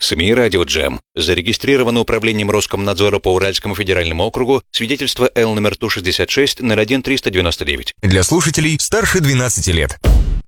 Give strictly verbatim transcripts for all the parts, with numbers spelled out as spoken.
СМИ «Радио Джем». Зарегистрировано управлением Роскомнадзора по Уральскому федеральному округу свидетельство Л номер Ту шестьдесят шесть ноль один триста девяносто девять. Для слушателей старше двенадцати лет.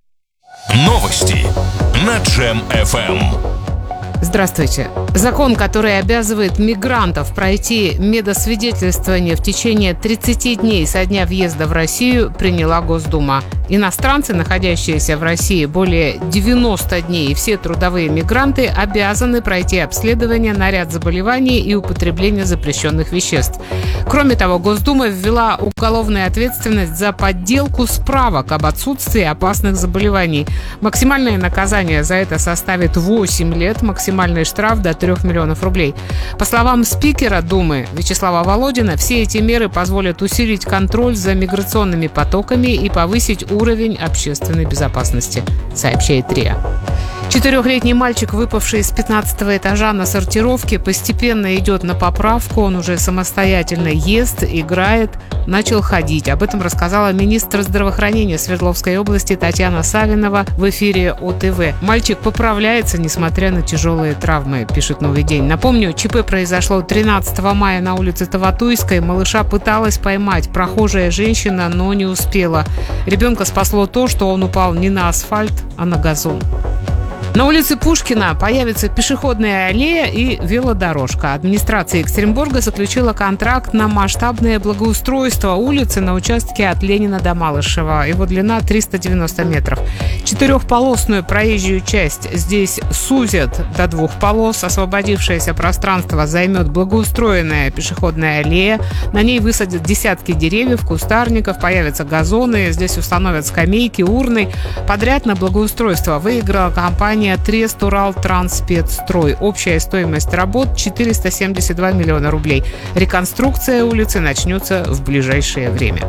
Новости на Джем эф эм. Здравствуйте. Закон, который обязывает мигрантов пройти медосвидетельствование в течение тридцати дней со дня въезда в Россию, приняла Госдума. Иностранцы, находящиеся в России более девяноста дней, и все трудовые мигранты обязаны пройти обследование на ряд заболеваний и употребление запрещенных веществ. Кроме того, Госдума ввела уголовную ответственность за подделку справок об отсутствии опасных заболеваний. Максимальное наказание за это составит восемь лет, максимальный штраф до трех миллионов рублей. По словам спикера Думы Вячеслава Володина, все эти меры позволят усилить контроль за миграционными потоками и повысить уровень общественной безопасности, сообщает РИА. Четырехлетний мальчик, выпавший с пятнадцатого этажа на сортировке, постепенно идет на поправку. Он уже самостоятельно ест, играет, начал ходить. Об этом рассказала министр здравоохранения Свердловской области Татьяна Савинова в эфире О Тэ Вэ. Мальчик поправляется, несмотря на тяжелые травмы, пишет «Новый день». Напомню, ЧП произошло тринадцатого мая на улице Таватуйской. Малыша пыталась поймать прохожая женщина, но не успела. Ребенка спасло то, что он упал не на асфальт, а на газон. На улице Пушкина появится пешеходная аллея и велодорожка. Администрация Екатеринбурга заключила контракт на масштабное благоустройство улицы на участке от Ленина до Малышева. Его длина триста девяносто метров. Четырехполосную проезжую часть здесь сузят до двух полос. Освободившееся пространство займет благоустроенная пешеходная аллея. На ней высадят десятки деревьев, кустарников, появятся газоны. Здесь установят скамейки, урны. Подряд на благоустройство выиграла компания Трест Урал-Транспецстрой. Общая стоимость работ четыреста семьдесят два миллиона рублей. Реконструкция улицы начнется в ближайшее время.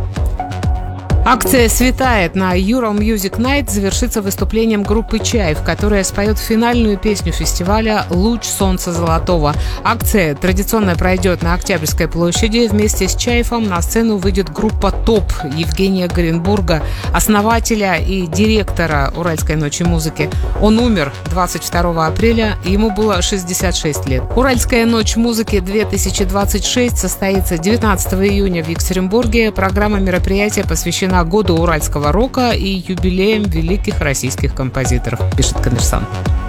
Акция «Светает» на Euro Music Night завершится выступлением группы «Чайф», которая споет финальную песню фестиваля «Луч солнца золотого». Акция традиционно пройдет на Октябрьской площади. Вместе с «Чайфом» на сцену выйдет группа «Топ» Евгения Горенбурга, основателя и директора «Уральской ночи музыки». Он умер двадцать второго апреля, ему было шестьдесят шесть лет. «Уральская ночь музыки две тысячи двадцать шесть» состоится девятнадцатого июня в Екатеринбурге. Программа мероприятия посвящена году уральского рока и юбилеям великих российских композиторов, пишет «Коммерсант».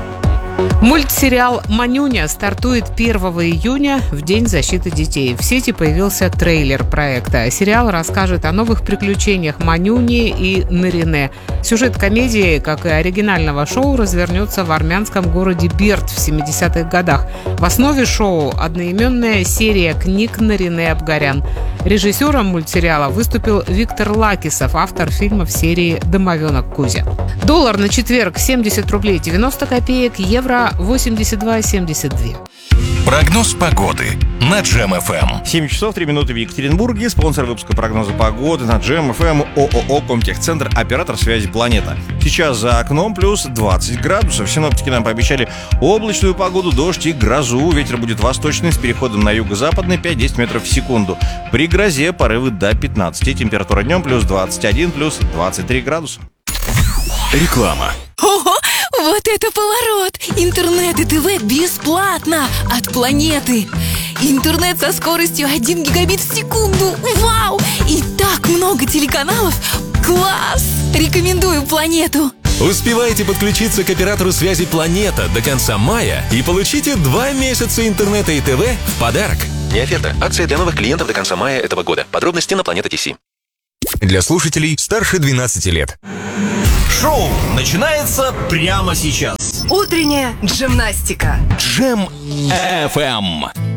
Мультсериал «Манюня» стартует первого июня, в День защиты детей. В сети появился трейлер проекта. Сериал расскажет о новых приключениях Манюни и Нарине. Сюжет комедии, как и оригинального шоу, развернется в армянском городе Берд в семидесятых годах. В основе шоу одноименная серия книг Нарине Абгарян. Режиссером мультсериала выступил Виктор Лакисов, автор фильмов серии «Домовенок Кузя». Доллар на четверг семьдесят рублей девяносто копеек, евро восемьдесят два семьдесят два. Прогноз погоды на Джем эф эм. семь часов три минуты в Екатеринбурге. Спонсор выпуска прогноза погоды на Джем эф эм ООО «Комтехцентр», оператор связи «Планета». Сейчас за окном плюс двадцать градусов. Синоптики нам пообещали облачную погоду, дождь и грозу. Ветер будет восточный с переходом на юго-западный пять-десять метров в секунду. При грозе порывы до пятнадцати. Температура днем плюс двадцать один, плюс двадцать три градуса. Реклама. Ого! Вот это поворот! Интернет и ТВ бесплатно от Планеты. Интернет со скоростью один гигабит в секунду. Вау! И так много телеканалов. Класс! Рекомендую Планету. Успевайте подключиться к оператору связи «Планета» до конца мая и получите два месяца интернета и ТВ в подарок. Не оферта. Акция для новых клиентов до конца мая этого года. Подробности на Планета ТВ. Для слушателей старше двенадцати лет. Шоу начинается прямо сейчас. Утренняя гимнастика. Джем эф эм.